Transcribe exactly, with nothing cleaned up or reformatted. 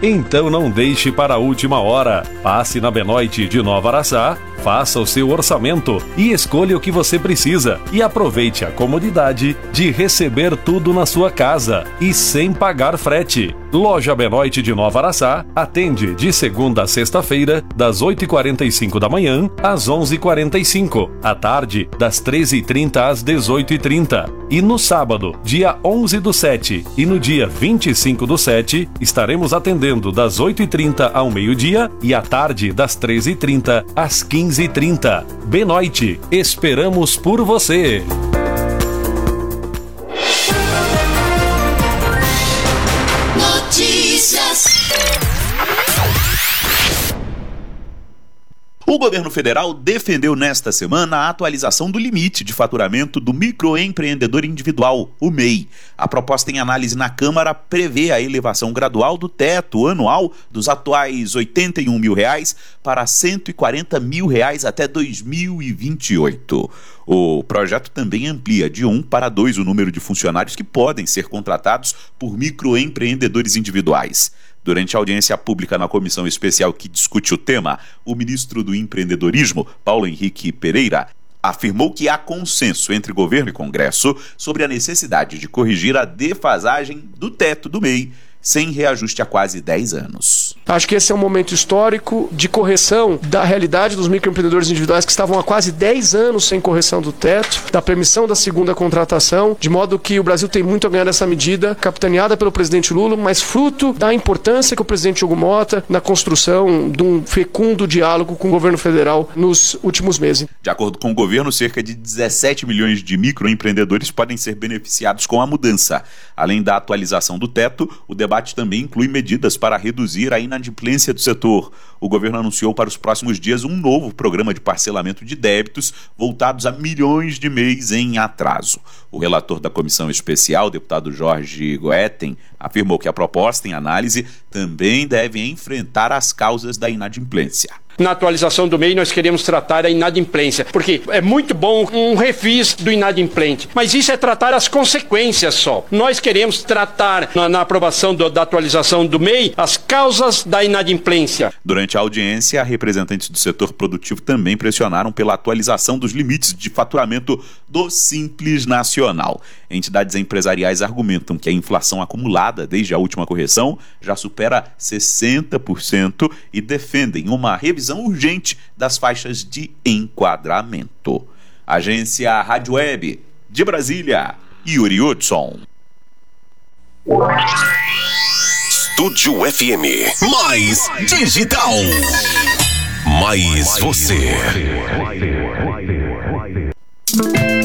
Então não deixe para a última hora. Passe na Benoit de Nova Araçá, faça o seu orçamento e escolha o que você precisa. E aproveite a comodidade de receber tudo na sua casa e sem pagar frete. Loja Benoit de Nova Araçá atende de segunda a sexta-feira, das oito e quarenta e cinco da manhã às onze e quarenta e cinco, à tarde, das treze e trinta às dezoito e trinta. E no sábado, dia onze do sete e no dia vinte e cinco do sete, estaremos atendendo das oito e trinta ao meio-dia e à tarde, das treze e trinta às quinze e trinta. Benoit, esperamos por você! O governo federal defendeu nesta semana a atualização do limite de faturamento do microempreendedor individual, o M E I. A proposta em análise na Câmara prevê a elevação gradual do teto anual dos atuais oitenta e um mil reais para cento e quarenta mil reais até dois mil e vinte e oito. O projeto também amplia de um para dois o número de funcionários que podem ser contratados por microempreendedores individuais. Durante a audiência pública na comissão especial que discute o tema, o ministro do Empreendedorismo, Paulo Henrique Pereira, afirmou que há consenso entre governo e Congresso sobre a necessidade de corrigir a defasagem do teto do M E I, sem reajuste há quase dez anos. Acho que esse é um momento histórico de correção da realidade dos microempreendedores individuais que estavam há quase dez anos sem correção do teto, da permissão da segunda contratação, de modo que o Brasil tem muito a ganhar nessa medida, capitaneada pelo presidente Lula, mas fruto da importância que o presidente Hugo Mota na construção de um fecundo diálogo com o governo federal nos últimos meses. De acordo com o governo, cerca de dezessete milhões de microempreendedores podem ser beneficiados com a mudança. Além da atualização do teto, o debate O debate também inclui medidas para reduzir a inadimplência do setor. O governo anunciou para os próximos dias um novo programa de parcelamento de débitos voltados a milhões de M E Is em atraso. O relator da comissão especial, deputado Jorge Goetten, afirmou que a proposta em análise também deve enfrentar as causas da inadimplência. Na atualização do M E I, nós queremos tratar a inadimplência, porque é muito bom um refis do inadimplente, mas isso é tratar as consequências só. Nós queremos tratar, na, na aprovação do, da atualização do M E I, as causas da inadimplência. Durante a audiência, representantes do setor produtivo também pressionaram pela atualização dos limites de faturamento do Simples Nacional. Entidades empresariais argumentam que a inflação acumulada desde a última correção já supera sessenta por cento e defendem uma revisão urgente das faixas de enquadramento. Agência Rádio Web de Brasília, Yuri Hudson. Estúdio F M, mais digital, mais você.